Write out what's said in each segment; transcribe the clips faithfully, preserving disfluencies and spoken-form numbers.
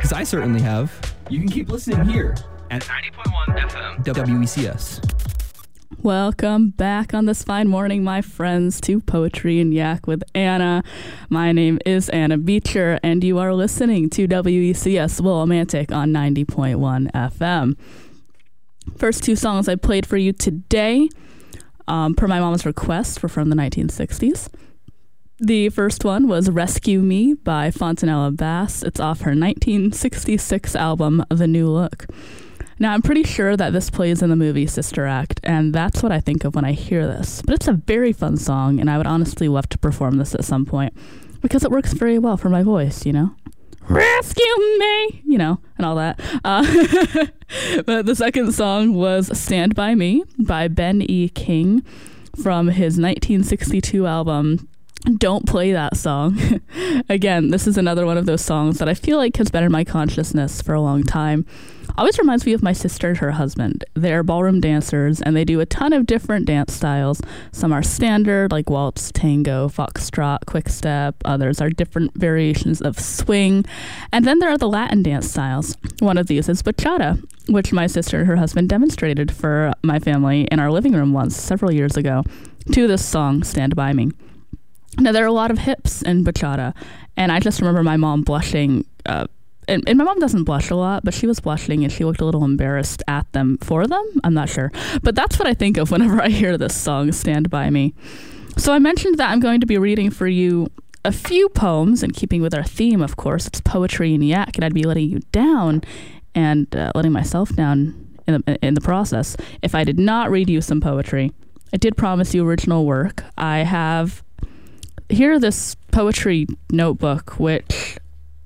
Because I certainly have. You can keep listening here at ninety point one F M W E C S. Welcome back on this fine morning, my friends, to Poetry and Yak with Anna. My name is Anna Beecher, and you are listening to W E C S Willimantic on ninety point one F M. First two songs I played for you today, um, per my mom's request, were from the nineteen sixties. The first one was Rescue Me by Fontanella Bass. It's off her nineteen sixty-six album, The New Look. Now, I'm pretty sure that this plays in the movie Sister Act, and that's what I think of when I hear this. But it's a very fun song, and I would honestly love to perform this at some point, because it works very well for my voice, you know? Rescue me! You know, and all that. Uh, but the second song was Stand By Me by Ben E. King from his nineteen sixty-two album, Don't Play That Song. Again, this is another one of those songs that I feel like has been in my consciousness for a long time. Always reminds me of my sister and her husband. They're ballroom dancers, and they do a ton of different dance styles. Some are standard, like waltz, tango, foxtrot, quickstep. Others are different variations of swing. And then there are the Latin dance styles. One of these is bachata, which my sister and her husband demonstrated for my family in our living room once, several years ago, to this song, Stand By Me. Now, there are a lot of hips in bachata, and I just remember my mom blushing, uh, and, and my mom doesn't blush a lot, but she was blushing and she looked a little embarrassed at them for them. I'm not sure. But that's what I think of whenever I hear this song, Stand By Me. So I mentioned that I'm going to be reading for you a few poems, in keeping with our theme, of course. It's Poetry and Yak, and I'd be letting you down and uh, letting myself down in the, in the process if I did not read you some poetry. I did promise you original work. I have here this poetry notebook, which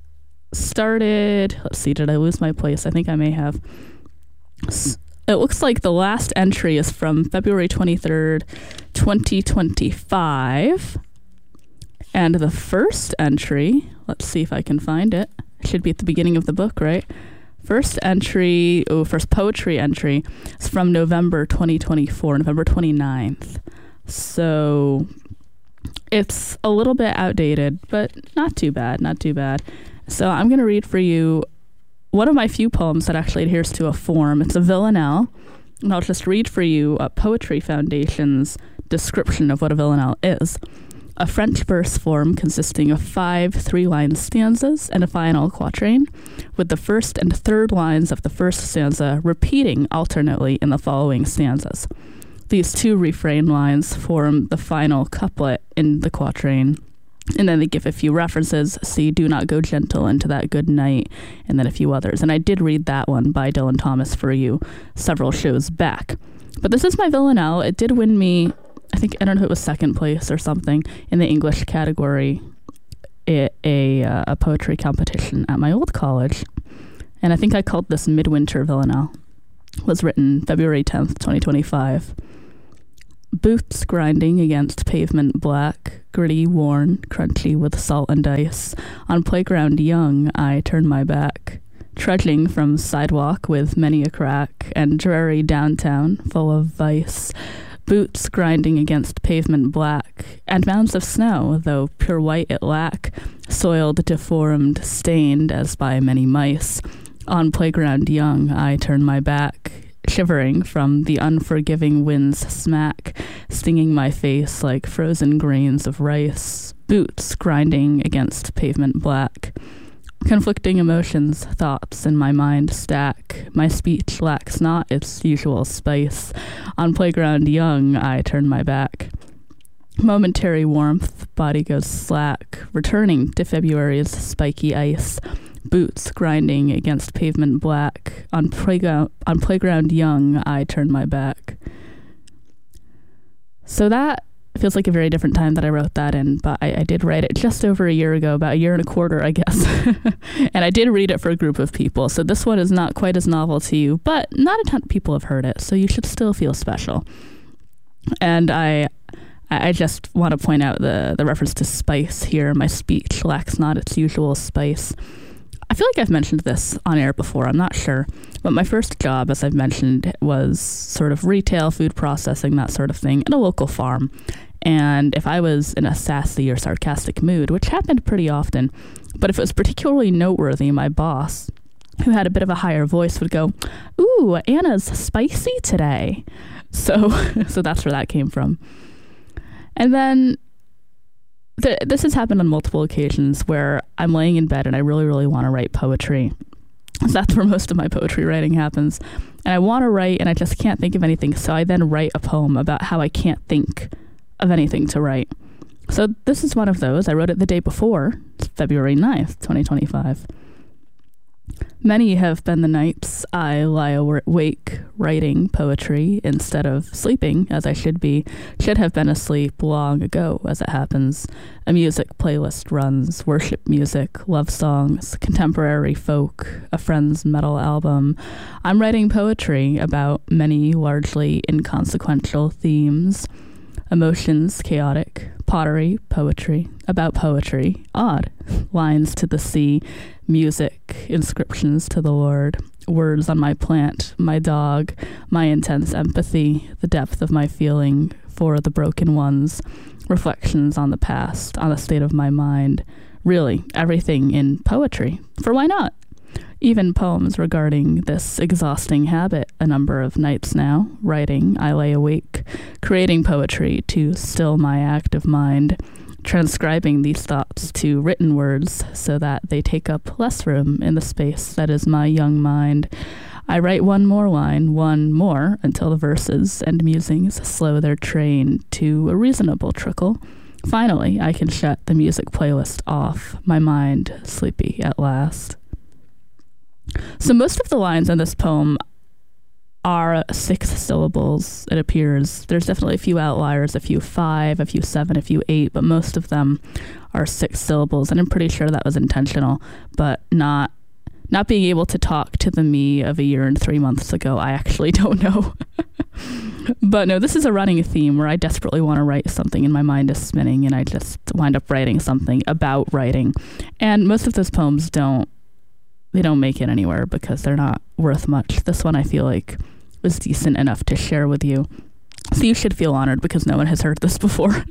started, let's see, did I lose my place? I think I may have. It looks like the last entry is from February twenty-third, twenty twenty-five. And the first entry, let's see if I can find it. It should be at the beginning of the book, right? First entry, oh, first poetry entry is from November twenty twenty-four, November twenty-ninth. So it's a little bit outdated, but not too bad, not too bad. So I'm going to read for you one of my few poems that actually adheres to a form. It's a villanelle, and I'll just read for you a Poetry Foundation's description of what a villanelle is. A French verse form consisting of five three-line stanzas and a final quatrain, with the first and third lines of the first stanza repeating alternately in the following stanzas. These two refrain lines form the final couplet in the quatrain, and then they give a few references. See, do not go gentle into that good night, and then a few others. And I did read that one by Dylan Thomas for you several shows back. But this is my villanelle. It did win me, I think, I don't know if it was second place or something in the English category, a, a, uh, a poetry competition at my old college. And I think I called this Midwinter Villanelle. It was written February tenth, twenty twenty-five. Boots grinding against pavement black, gritty, worn, crunchy with salt and ice. On playground young, I turn my back, trudging from sidewalk with many a crack, and dreary downtown full of vice. Boots grinding against pavement black, and mounds of snow, though pure white it lack, soiled, deformed, stained as by many mice. On playground young, I turn my back, shivering from the unforgiving wind's smack, stinging my face like frozen grains of rice. Boots grinding against pavement black. Conflicting emotions, thoughts in my mind stack. My speech lacks not its usual spice. On playground young, I turn my back. Momentary warmth, body goes slack, returning to February's spiky ice. Boots grinding against pavement black. On playground, on playground young, I turn my back. So that feels like a very different time that I wrote that in, but I, I did write it just over a year ago, about a year and a quarter, I guess. And I did read it for a group of people. So this one is not quite as novel to you, but not a ton of people have heard it, so you should still feel special. And I I just want to point out the, the reference to spice here. My speech lacks not its usual spice. I feel like I've mentioned this on air before, I'm not sure. But my first job, as I've mentioned, was sort of retail, food processing, that sort of thing, at a local farm. And if I was in a sassy or sarcastic mood, which happened pretty often, but if it was particularly noteworthy, my boss, who had a bit of a higher voice, would go, "Ooh, Anna's spicy today." So, so that's where that came from. And then th- this has happened on multiple occasions where I'm laying in bed and I really, really want to write poetry. So that's where most of my poetry writing happens. And I want to write and I just can't think of anything. So I then write a poem about how I can't think of anything to write. So this is one of those. I wrote it the day before, February ninth, twenty twenty-five. Many have been the nights I lie awake writing poetry instead of sleeping, as I should be, should have been asleep long ago, as it happens. A music playlist runs, worship music, love songs, contemporary folk, a friend's metal album. I'm writing poetry about many largely inconsequential themes. Emotions, chaotic, pottery, poetry, about poetry, odd, lines to the sea, music, inscriptions to the Lord, words on my plant, my dog, my intense empathy, the depth of my feeling for the broken ones, reflections on the past, on the state of my mind, really everything in poetry, for why not? Even poems regarding this exhausting habit a number of nights now, writing, I lay awake, creating poetry to still my active mind, transcribing these thoughts to written words so that they take up less room in the space that is my young mind. I write one more line, one more, until the verses and musings slow their train to a reasonable trickle. Finally, I can shut the music playlist off, my mind sleepy at last. So most of the lines in this poem are six syllables, it appears. There's definitely a few outliers, a few five, a few seven, a few eight, but most of them are six syllables, and I'm pretty sure that was intentional, but not not being able to talk to the me of a year and three months ago, I actually don't know. But no, this is a running theme where I desperately want to write something and my mind is spinning, and I just wind up writing something about writing. And most of those poems don't They don't make it anywhere because they're not worth much. This one I feel like was decent enough to share with you. So you should feel honored because no one has heard this before.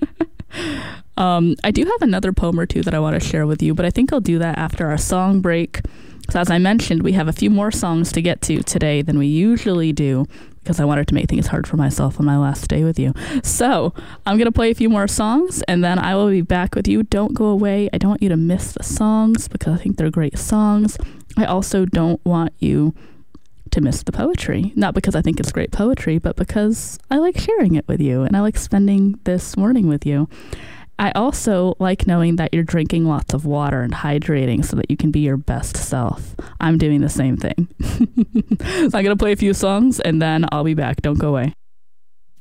um, I do have another poem or two that I want to share with you, but I think I'll do that after our song break. So as I mentioned, we have a few more songs to get to today than we usually do because I wanted to make things hard for myself on my last day with you. So I'm going to play a few more songs and then I will be back with you. Don't go away. I don't want you to miss the songs because I think they're great songs. I also don't want you to miss the poetry, not because I think it's great poetry, but because I like sharing it with you and I like spending this morning with you. I also like knowing that you're drinking lots of water and hydrating so that you can be your best self. I'm doing the same thing. So I'm going to play a few songs and then I'll be back. Don't go away.